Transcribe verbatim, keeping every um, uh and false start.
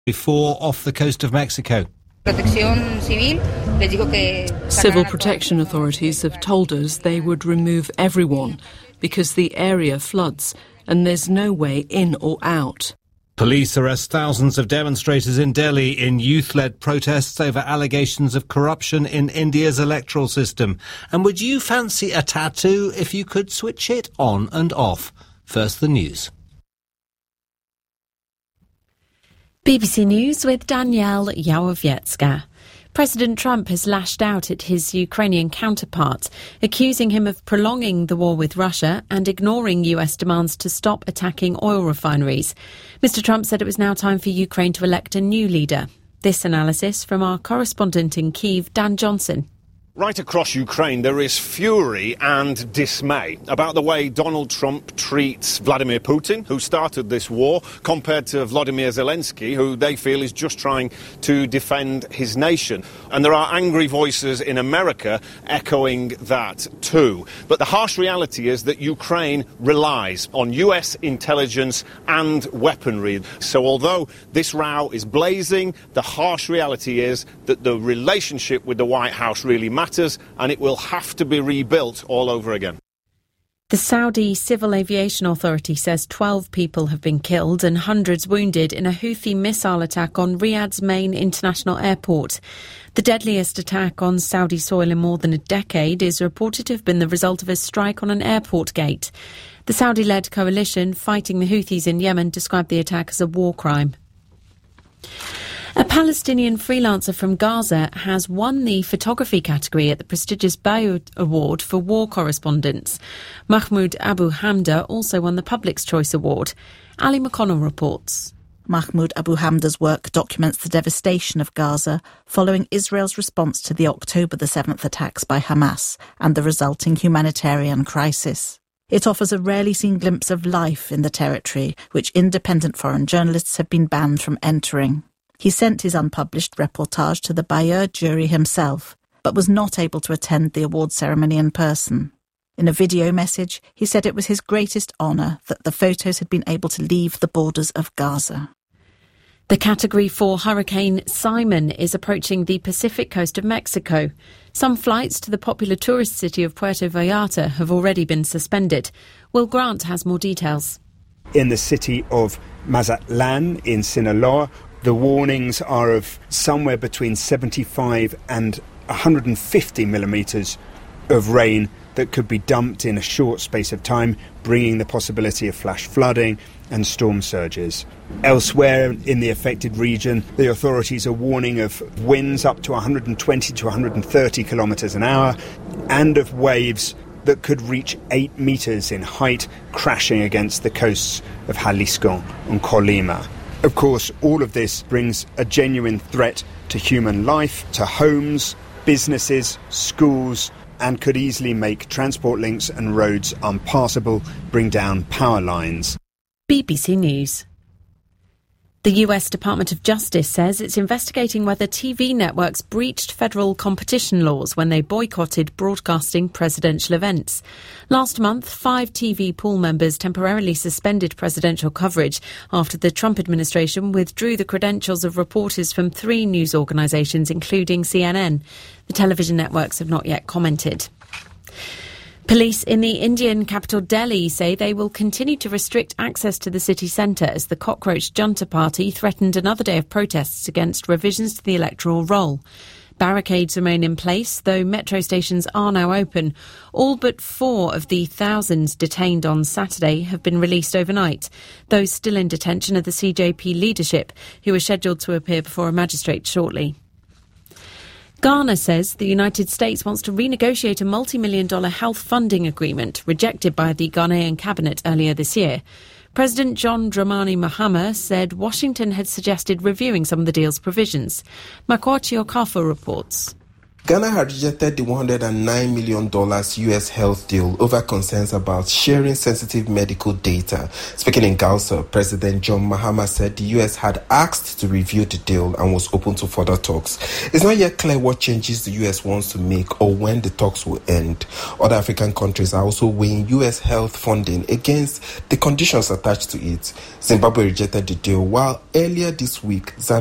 Before off the coast of Mexico. Civil protection authorities have told us they would remove everyone because the area floods and there's no way in or out. Police arrest thousands of demonstrators in Delhi in youth-led protests over allegations of corruption in India's electoral system. And would you fancy a tattoo if you could switch it on and off? First, the news. B B C News with Danielle Yawowiecka. President Trump has lashed out at his Ukrainian counterpart, accusing him of prolonging the war with Russia and ignoring U S demands to stop attacking oil refineries. Mister Trump said it was now time for Ukraine to elect a new leader. This analysis from our correspondent in Kyiv, Dan Johnson. Right across Ukraine, there is fury and dismay about the way Donald Trump treats Vladimir Putin, who started this war, compared to Volodymyr Zelensky, who they feel is just trying to defend his nation. And there are angry voices in America echoing that too. But the harsh reality is that Ukraine relies on U S intelligence and weaponry. So although this row is blazing, the harsh reality is that the relationship with the White House really matters. matters, and it will have to be rebuilt all over again. The Saudi Civil Aviation Authority says twelve people have been killed and hundreds wounded in a Houthi missile attack on Riyadh's main international airport. The deadliest attack on Saudi soil in more than a decade is reported to have been the result of a strike on an airport gate. The Saudi-led coalition fighting the Houthis in Yemen described the attack as a war crime. A Palestinian freelancer from Gaza has won the photography category at the prestigious Bayeux Award for War Correspondents. Mahmoud Abu Hamda also won the Public's Choice Award. Ali McConnell reports. Mahmoud Abu Hamda's work documents the devastation of Gaza following Israel's response to the October the seventh attacks by Hamas and the resulting humanitarian crisis. It offers a rarely seen glimpse of life in the territory, which independent foreign journalists have been banned from entering. He sent his unpublished reportage to the Bayeux jury himself, but was not able to attend the award ceremony in person. In a video message, he said it was his greatest honour that the photos had been able to leave the borders of Gaza. The Category four Hurricane Simon is approaching the Pacific coast of Mexico. Some flights to the popular tourist city of Puerto Vallarta have already been suspended. Will Grant has more details. In the city of Mazatlan in Sinaloa, the warnings are of somewhere between seventy-five and one hundred fifty millimetres of rain that could be dumped in a short space of time, bringing the possibility of flash flooding and storm surges. Elsewhere in the affected region, the authorities are warning of winds up to one hundred twenty to one hundred thirty kilometres an hour and of waves that could reach eight metres in height, crashing against the coasts of Jalisco and Colima. Of course, all of this brings a genuine threat to human life, to homes, businesses, schools, and could easily make transport links and roads unpassable, bring down power lines. B B C News. The U S Department of Justice says it's investigating whether T V networks breached federal competition laws when they boycotted broadcasting presidential events. Last month, five T V pool members temporarily suspended presidential coverage after the Trump administration withdrew the credentials of reporters from three news organisations, including C N N. The television networks have not yet commented. Police in the Indian capital Delhi say they will continue to restrict access to the city centre as the Cockroach Junta Party threatened another day of protests against revisions to the electoral roll. Barricades remain in place, though metro stations are now open. All but four of the thousands detained on Saturday have been released overnight. Those still in detention are the C J P leadership, who are scheduled to appear before a magistrate shortly. Ghana says the United States wants to renegotiate a multi-million dollar health funding agreement rejected by the Ghanaian cabinet earlier this year. President John Dramani Mahama said Washington had suggested reviewing some of the deal's provisions. Makwachi Okafor reports. Ghana had rejected the one hundred nine million dollars U S health deal over concerns about sharing sensitive medical data. Speaking in Gausa, President John Mahama said the U S had asked to review the deal and was open to further talks. It's not yet clear what changes the U S wants to make or when the talks will end. Other African countries are also weighing U S health funding against the conditions attached to it. Zimbabwe rejected the deal, while earlier this week, Zambia